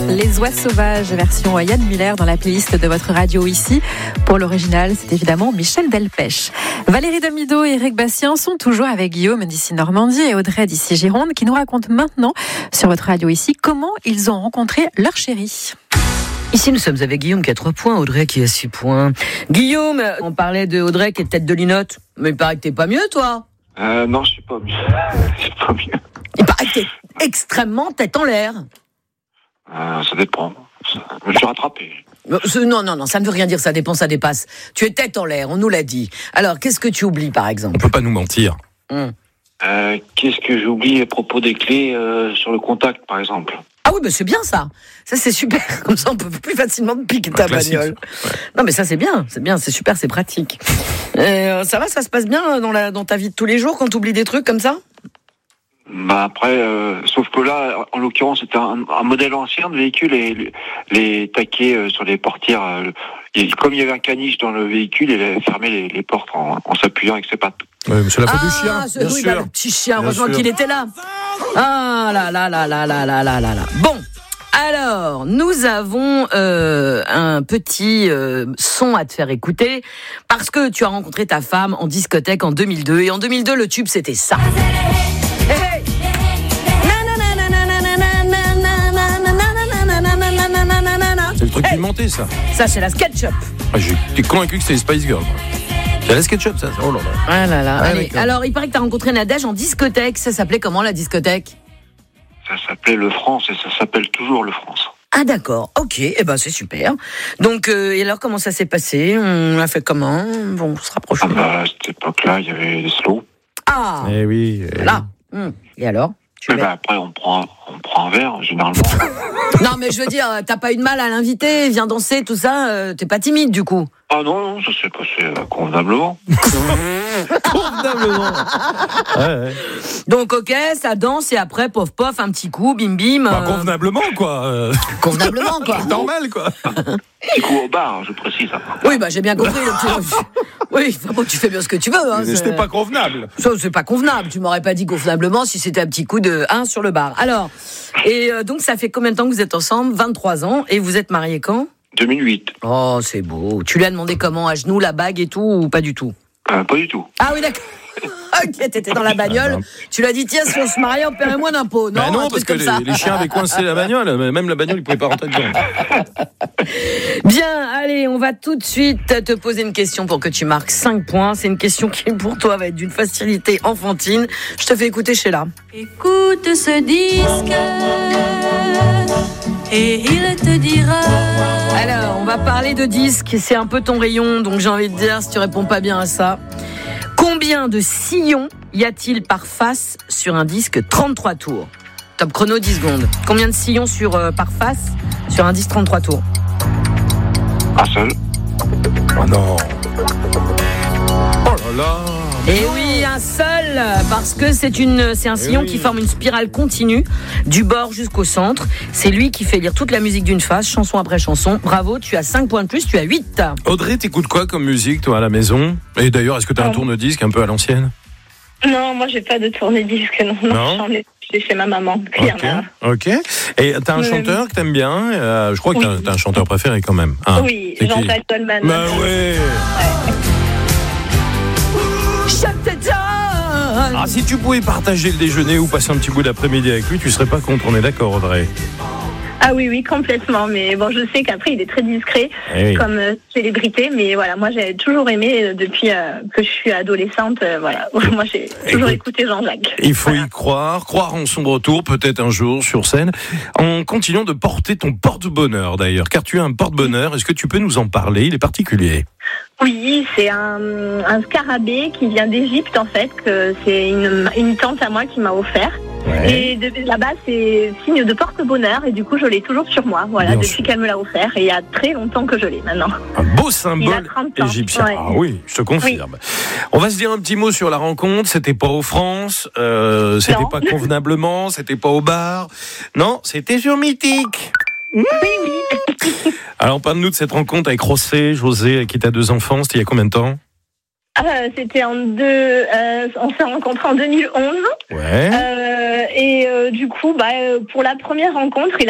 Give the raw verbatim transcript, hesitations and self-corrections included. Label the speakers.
Speaker 1: Les Oies Sauvages, version Yann Muller dans la playlist de votre radio ici. Pour l'original, c'est évidemment Michel Delpech. Valérie Damido et Eric Bastien sont toujours avec Guillaume d'ici Normandie et Audrey d'ici Gironde qui nous racontent maintenant sur votre radio ici comment ils ont rencontré leur chéri.
Speaker 2: Ici, nous sommes avec Guillaume qui a trois points, Audrey qui a six points. Guillaume, on parlait de Audrey qui est tête de linotte, mais il paraît que t'es pas mieux, toi.
Speaker 3: Euh, non, je suis pas mieux. Je suis pas mieux.
Speaker 2: Il paraît que t'es extrêmement tête en l'air.
Speaker 3: Euh, ça dépend. Ça... Je me suis rattrapé.
Speaker 2: Non, non, non, ça ne veut rien dire, ça dépend, ça dépasse. Tu es tête en l'air, on nous l'a dit. Alors, qu'est-ce que tu oublies, par exemple ?
Speaker 4: On peut pas nous mentir.
Speaker 2: Hum.
Speaker 3: Euh, qu'est-ce que j'ai oublié à propos des clés euh, sur le contact, par exemple ?
Speaker 2: Ah oui, bah c'est bien ça. Ça, c'est super. Comme ça, on peut plus facilement piquer ta bagnole. Ouais. Non, mais ça, c'est bien. C'est bien, c'est super, c'est pratique. Euh, ça va, ça se passe bien dans, la, dans ta vie de tous les jours quand tu oublies des trucs comme ça ?
Speaker 3: Bah après, euh, sauf que là, en l'occurrence, c'était un, un modèle ancien de véhicule et les, les taquets euh, sur les portières. Euh, et comme il y avait un caniche dans le véhicule, il a fermé les, les portes en, en s'appuyant avec ses pattes.
Speaker 4: Oui, mais c'est la faute
Speaker 2: ah,
Speaker 4: du chien,
Speaker 2: ce,
Speaker 4: bien
Speaker 2: oui,
Speaker 4: sûr.
Speaker 2: Bah, le petit chien,
Speaker 4: bien
Speaker 2: heureusement
Speaker 4: sûr.
Speaker 2: qu'il était là. Ah là là là là là là là là là. Bon. Alors, nous avons euh, un petit euh, son à te faire écouter parce que tu as rencontré ta femme en discothèque en deux mille deux et en deux mille deux, le tube, c'était ça. Hey, hey.
Speaker 4: C'est le truc hey. pimenté, ça.
Speaker 2: Ça, c'est la SketchUp.
Speaker 4: Ah, j'étais convaincu que c'était les Spice Girls. C'est la SketchUp, ça. Oh là là.
Speaker 2: Ah là là.
Speaker 4: Ah,
Speaker 2: allez. Alors, il paraît que tu as rencontré Nadège en discothèque. Ça s'appelait comment, la discothèque ?
Speaker 3: Ça s'appelait Le France et ça s'appelle toujours Le France.
Speaker 2: Ah d'accord, ok, eh ben c'est super. Donc, euh, et alors comment ça s'est passé ? On a fait comment ? Bon, on se rapproche.
Speaker 3: Ah bah, à cette époque-là, il y avait des slows.
Speaker 2: Ah
Speaker 4: Eh oui. Eh
Speaker 2: là. Hum. Et alors ?
Speaker 3: Et bah après, on prend, on prend un verre, généralement.
Speaker 2: Non, mais je veux dire, t'as pas eu de mal à l'inviter, viens danser, tout ça, euh, t'es pas timide du coup ?
Speaker 3: Ah non, non, ça s'est passé euh, convenablement.
Speaker 4: Convenablement. Ouais, ouais.
Speaker 2: Donc ok, ça danse et après, pof pof, un petit coup, bim bim.
Speaker 4: Bah,
Speaker 2: euh...
Speaker 4: convenablement, quoi. Euh...
Speaker 2: Convenablement, quoi.
Speaker 4: Normal, quoi.
Speaker 3: Petit coup au bar, je précise.
Speaker 2: Oui, bah j'ai bien compris. Le petit... Oui, enfin bon, tu fais bien ce que tu veux. Hein,
Speaker 4: c'était pas convenable.
Speaker 2: Ça, c'est pas convenable. Tu m'aurais pas dit convenablement si c'était un petit coup de un sur le bar. Alors, et euh, donc ça fait combien de temps que vous êtes ensemble ? vingt-trois ans. Et vous êtes mariés quand ?
Speaker 3: deux mille huit.
Speaker 2: Oh, c'est beau. Tu lui as demandé comment ? À genoux, la bague et tout, ou pas du tout ?
Speaker 3: euh, Pas du tout.
Speaker 2: Ah oui, d'accord. Ok, t'étais dans la bagnole. Tu l'as dit, tiens, si on se mariait, on paierait moins d'impôts. Non,
Speaker 4: bah non parce que les, les chiens avaient coincé la bagnole. Même la bagnole, ils pouvaient pas rentrer dedans.
Speaker 2: Bien, allez, on va tout de suite te poser une question pour que tu marques cinq points. C'est une question qui, pour toi, va être d'une facilité enfantine. Je te fais écouter Sheila.
Speaker 5: Écoute ce disque et il te dira.
Speaker 2: Alors, on va parler de disques. C'est un peu ton rayon, donc j'ai envie de dire, si tu réponds pas bien à ça. Combien de sillons y a-t-il par face sur un disque trente-trois tours ? Top chrono, dix secondes. Combien de sillons sur, euh, par face sur un disque trente-trois tours ?
Speaker 3: Un seul.
Speaker 4: Oh non. Oh là là.
Speaker 2: Et oui, un seul, parce que c'est une, c'est un sillon oui. qui forme une spirale continue du bord jusqu'au centre. C'est lui qui fait lire toute la musique d'une face, chanson après chanson. Bravo, tu as cinq points de plus, tu as huit.
Speaker 4: Audrey, t'écoutes quoi comme musique, toi, à la maison ? Et d'ailleurs, est-ce que t'as un tourne-disque un peu à l'ancienne ?
Speaker 6: Non, moi, j'ai pas de tourne-disque, non. Non, non je suis chez ma maman.
Speaker 4: Ok, ok. Et t'as un oui. chanteur que t'aimes bien ? euh, Je crois que oui. t'as, t'as un chanteur préféré, quand même. Hein,
Speaker 6: oui, Jean-Jacques Goldman.
Speaker 4: Bah ouais, ouais. Ah, si tu pouvais partager le déjeuner ou passer un petit bout d'après-midi avec lui, tu serais pas contre, on est d'accord, Audrey ?
Speaker 6: Ah oui, oui, complètement. Mais bon, je sais qu'après, il est très discret hey. comme euh, célébrité. Mais voilà, moi, j'ai toujours aimé euh, depuis euh, que je suis adolescente. Euh, voilà, moi, j'ai toujours Écoute, écouté Jean-Jacques.
Speaker 4: Il faut
Speaker 6: voilà.
Speaker 4: y croire, croire en son retour, peut-être un jour sur scène. En continuant de porter ton porte-bonheur, d'ailleurs, car tu as un porte-bonheur. Est-ce que tu peux nous en parler ? Il est particulier.
Speaker 6: Oui, c'est un, un scarabée qui vient d'Égypte, en fait. Que c'est une, une tante à moi qui m'a offert. Ouais. Et de, là-bas, c'est signe de porte-bonheur. Et du coup, je l'ai toujours sur moi. Voilà, Bien depuis sûr. qu'elle me l'a offert. Et il y a très longtemps que je l'ai maintenant.
Speaker 4: Un beau symbole égyptien. Ouais. Ah oui, je te confirme. Oui. On va se dire un petit mot sur la rencontre. C'était pas au France. Euh, c'était non. pas convenablement. C'était pas au bar. Non, c'était sur Mythique.
Speaker 6: Oui, oui.
Speaker 4: Alors, parle-nous de cette rencontre avec José, José, avec qui tu as deux enfants. C'était il y a combien de temps ?
Speaker 6: Ah, c'était en deux. Euh, on s'est rencontrés en deux mille onze.
Speaker 4: Ouais.
Speaker 6: Euh, et euh, du coup, bah, pour la première rencontre, il